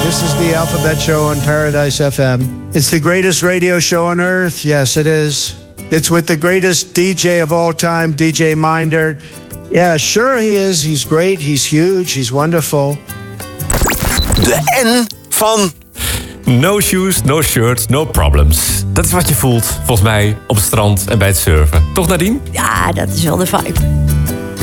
This is the Alphabet Show on Paradise FM. It's the greatest radio show on earth. Yes, it is. It's with the greatest DJ of all time, DJ Minder. Yeah, sure he is. He's great. He's huge. He's wonderful. De N van... No shoes, no shirts, no problems. Dat is wat je voelt, volgens mij, op het strand en bij het surfen. Toch, Nadine? Ja, dat is wel de vibe.